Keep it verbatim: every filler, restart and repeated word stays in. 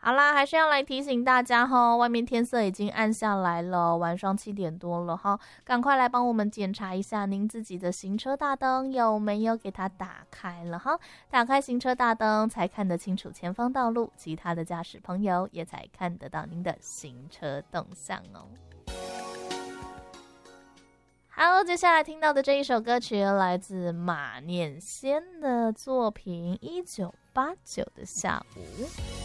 好啦，还是要来提醒大家哈，外面天色已经暗下来了，晚上七点多了哈，赶快来帮我们检查一下您自己的行车大灯有没有给它打开了哈。打开行车大灯才看得清楚前方道路，其他的驾驶朋友也才看得到您的行车动向哦。好，接下来听到的这一首歌曲来自马念先的作品《一九八九的下午》。